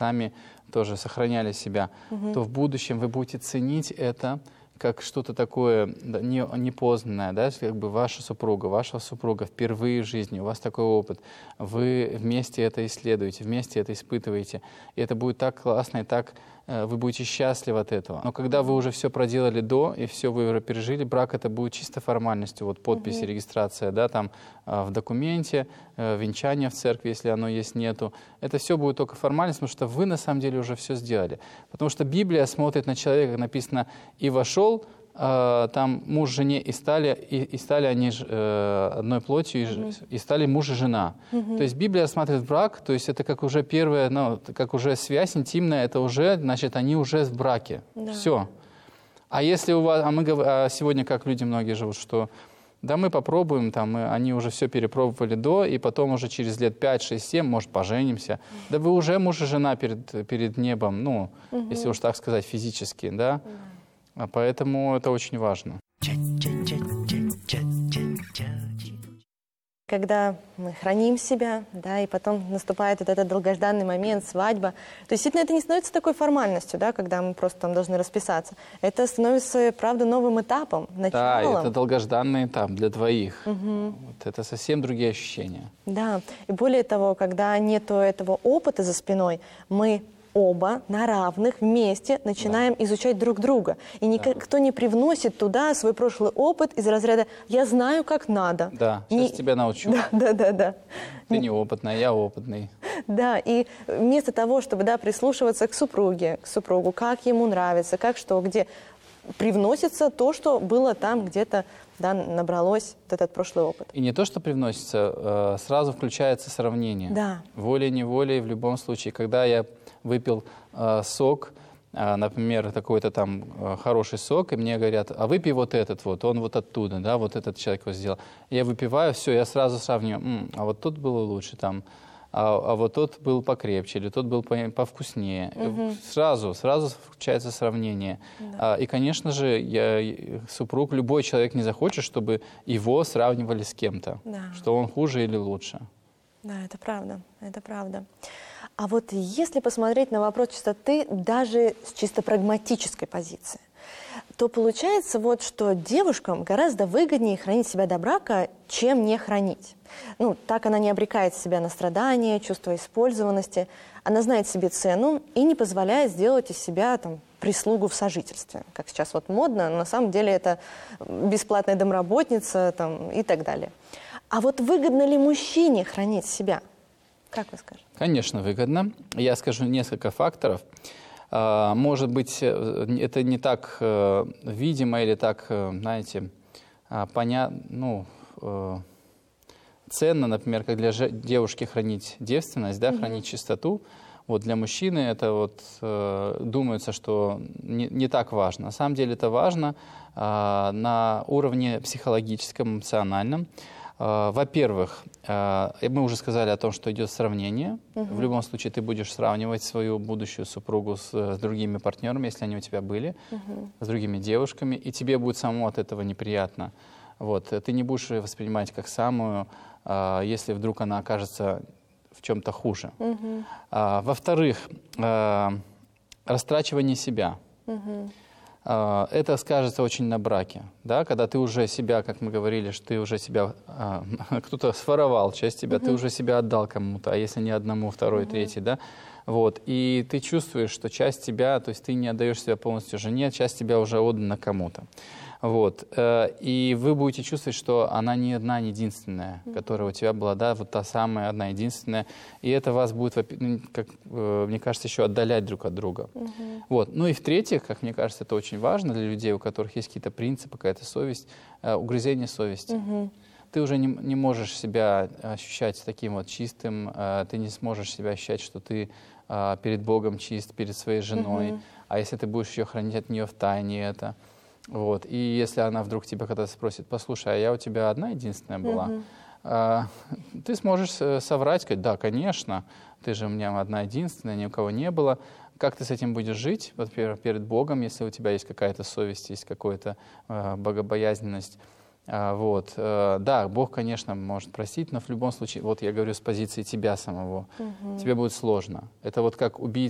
сами тоже сохраняли себя, то в будущем вы будете ценить это как что-то такое непознанное, да, как бы ваша супруга впервые в жизни, у вас такой опыт, вы вместе это исследуете, вместе это испытываете, и это будет так классно, и так вы будете счастливы от этого. Но когда вы уже все проделали до, и все вы уже пережили, брак это будет чисто формальностью, вот подпись, регистрация, да, там в документе, венчание в церкви, если оно есть, нету. Это все будет только формальность, потому что вы на самом деле уже все сделали. Потому что Библия смотрит на человека, как написано, и вошел, там муж с жене, и стали они одной плотью, и стали муж и жена. То есть Библия рассматривает брак, то есть это как уже первая, ну, как уже связь интимная, это уже, значит, они уже в браке. Да. Все. А если у вас, сегодня как люди многие живут, что да, мы попробуем, там, они уже все перепробовали до, и потом уже через лет 5, 6, 7, может, поженимся. Да вы уже муж и жена перед небом, ну, если уж так сказать, физически, да? А поэтому это очень важно. Когда мы храним себя, да, и потом наступает вот этот долгожданный момент, свадьба, то действительно это не становится такой формальностью, да, когда мы просто там должны расписаться. Это становится, правда, новым этапом, началом. Да, это долгожданный этап для двоих. Вот это совсем другие ощущения. Да, и более того, когда нету этого опыта за спиной, мы оба на равных вместе начинаем изучать друг друга. И никто не привносит туда свой прошлый опыт из разряда «я знаю, как надо». Да, сейчас тебя научу. Да. Ты неопытная, я опытный. Да, и вместо того, чтобы прислушиваться к супруге, к супругу, как ему нравится, как что, где, привносится то, что было там где-то, да, набралось вот этот прошлый опыт. И не то, что привносится, сразу включается сравнение. Да. Волей-неволей в любом случае. Когда я выпил сок, например, такой-то там хороший сок, и мне говорят, а выпей вот этот вот, он вот оттуда, да, вот этот человек вот сделал. Я выпиваю, все, я сразу сравниваю, а вот тут было лучше там, а вот тот был покрепче, или тот был повкуснее. Сразу включается сравнение. Да. И, конечно же, супруг, любой человек не захочет, чтобы его сравнивали с кем-то, что он хуже или лучше. Да, это правда, это правда. А вот если посмотреть на вопрос чистоты даже с чисто прагматической позиции, то получается вот, что девушкам гораздо выгоднее хранить себя до брака, чем не хранить. Ну, так она не обрекает себя на страдания, чувство использованности. Она знает себе цену и не позволяет сделать из себя там прислугу в сожительстве. Как сейчас вот модно, но на самом деле это бесплатная домработница там, и так далее. А вот выгодно ли мужчине хранить себя? Как вы скажете? Конечно, выгодно. Я скажу несколько факторов. Может быть, это не так видимо или так, знаете, понятно, ценно, например, как для девушки хранить девственность, да, хранить чистоту. Вот для мужчины это вот думается, что не так важно. На самом деле это важно на уровне психологическом, эмоциональном. Во-первых, мы уже сказали о том, что идет сравнение. В любом случае ты будешь сравнивать свою будущую супругу с другими партнерами, если они у тебя были, с другими девушками, и тебе будет самому от этого неприятно. Вот. Ты не будешь ее воспринимать как самую, если вдруг она окажется в чем-то хуже. Во-вторых, растрачивание себя. Это скажется очень на браке, да, когда ты уже себя, как мы говорили, что ты уже себя, кто-то своровал часть тебя, ты уже себя отдал кому-то, а если не одному, второй, третий, да, вот, и ты чувствуешь, что часть тебя, то есть ты не отдаешь себя полностью жене, часть тебя уже отдана кому-то, вот, и вы будете чувствовать, что она не одна, не единственная, которая у тебя была, да, вот та самая одна единственная, и это вас будет, как, мне кажется, еще отдалять друг от друга. Вот. Ну и в-третьих, как мне кажется, это очень важно для людей, у которых есть какие-то принципы, какая-то совесть, угрызение совести. Ты уже не можешь себя ощущать таким вот чистым, ты не сможешь себя ощущать, что ты перед Богом чист, перед своей женой, а если ты будешь ее хранить от нее в тайне это. Вот. И если она вдруг тебя когда-то спросит, послушай, а я у тебя одна единственная была, ты сможешь соврать, сказать, да, конечно, ты же у меня одна единственная, ни у кого не было. Как ты с этим будешь жить, во-первых, перед Богом, если у тебя есть какая-то совесть, есть какая-то богобоязненность. Вот. Да, Бог, конечно, может простить, но в любом случае, вот я говорю с позиции тебя самого, тебе будет сложно. Это вот как убить